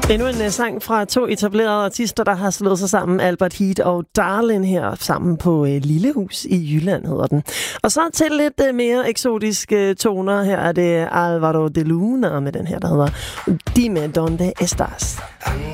Endnu en sang fra 2 etablerede artister, der har slået sig sammen. Albert Heat og Darlin her sammen på Lillehus i Jylland, hedder den. Og så til lidt mere eksotiske toner. Her er det Alvaro de Luna med den her, der hedder Dime Donde Estás.